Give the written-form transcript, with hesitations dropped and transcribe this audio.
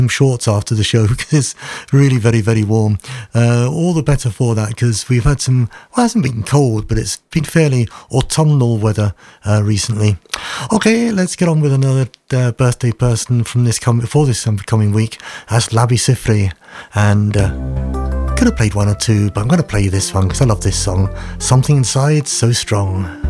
shorts after the show because it's really very, very warm. All the better for that, because we've had some, well, it hasn't been cold, but it's been fairly autumnal weather recently. Okay, let's get on with another birthday person from this coming week. That's Labi Siffre, and could have played one or two, but I'm going to play this one because I love this song. Something Inside So Strong.